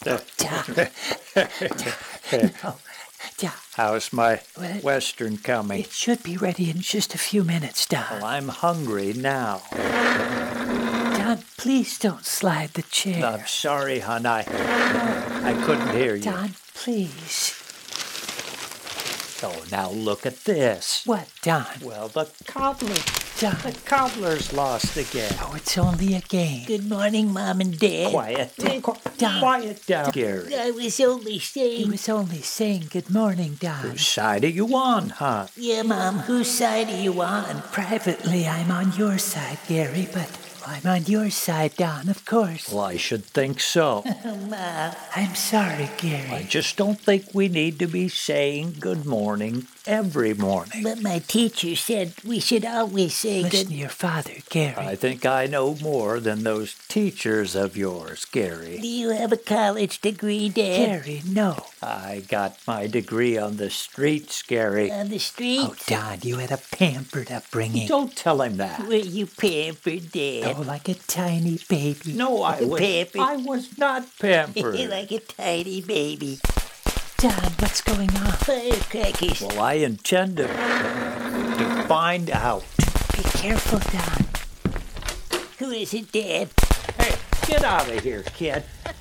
How's my Western coming? It should be ready in just a few minutes, Don. Well, I'm hungry now. Don, please don't slide the chair. I'm sorry, hon. I couldn't hear you. Don, please. Oh, now look at this. What, Don? Well, the cobbler. Don. The cobbler's lost again. Oh, it's only a game. Good morning, Mom and Dad. Quiet. Don. Quiet down, Gary. I was only saying... He was only saying good morning, Don. Whose side are you on, huh? Yeah, Mom, whose side are you on? Privately, I'm on your side, Gary, but I'm on your side, Don, of course. Well, I should think so. Mom. I'm sorry, Gary. I just don't think we need to be saying good morning every morning. But my teacher said we should always say Listen to your father, Gary. I think I know more than those teachers of yours, Gary. Do you have a college degree, Dad? Gary, no. I got my degree on the streets, Gary. On the street? Oh, Don, you had a pampered upbringing. Don't tell him that. Were you pampered, Dad? Oh, like a tiny baby. No, I was not pampered. Like a tiny baby. Don, what's going on? Firecrackers. Well, I intend to find out. Be careful, Don. Who is it, Dad? Hey, get out of here, kid.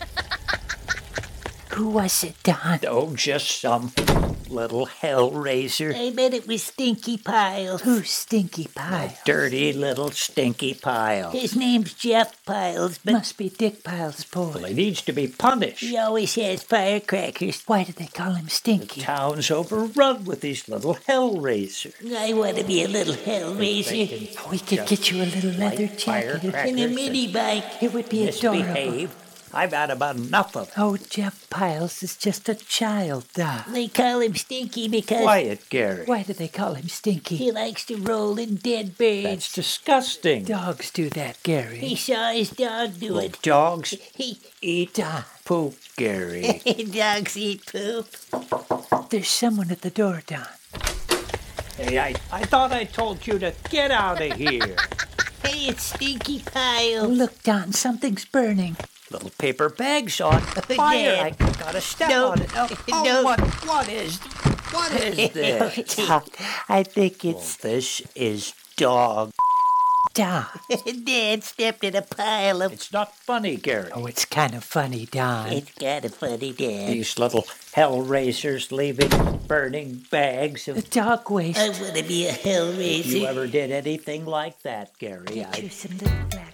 Who was it, Don? Oh, just some little hellraiser. I bet it was Stinky Piles. Who's Stinky Piles? Dirty little stinky pile. His name's Jeff Piles, but Must be Dick Piles' boy. Well, he needs to be punished. he always has firecrackers. Why do they call him Stinky? Town's overrun with these little hellraisers. I want to be a little hellraiser. Oh, we could get you a little leather jacket. And a mini bike. It would be adorable. Misbehave. I've had about enough of it. Oh, Jeff Piles is just a child, Don. They call him Stinky because Quiet, Gary. Why do they call him Stinky? he likes to roll in dead birds. That's disgusting. Dogs do that, He Gary. saw his dog do Well, it. dogs He eat Don, poop, Gary. dogs eat poop. there's someone at the door, Don. Hey, I thought I told you to get out of here. Hey, it's Stinky Oh, Piles. look, Don, something's burning. Little paper bags on fire. I gotta step No. on it. Oh, No. what is this? Don, I think Well, it's this is dog. Don. Dad stepped in a pile of... It's not funny, Gary. Oh, it's kind of funny, Don. It's kind of funny, Dad. These little hellraisers leaving burning bags The of... dog waste. I want to be a If you hellraiser. ever did anything like that, Gary, Get I... you some little black